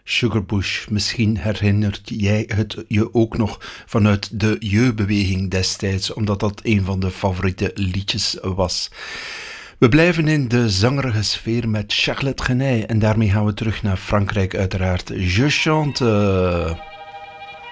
Sugarbush, misschien herinnert jij het je ook nog vanuit de jeugdbeweging destijds, omdat dat een van de favoriete liedjes was. We blijven in de zangerige sfeer met Charlotte Geney en daarmee gaan we terug naar Frankrijk uiteraard. Je chante...